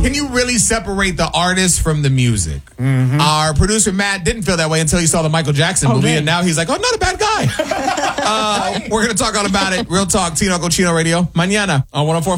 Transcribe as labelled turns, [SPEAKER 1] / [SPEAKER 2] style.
[SPEAKER 1] Can you really separate the artist from the music? Our producer Matt didn't feel that way until he saw the Michael Jackson movie, and now he's like, oh, not a bad guy. We're going to talk all about it. Real Talk, Tino Cochino Radio. Mañana on 104.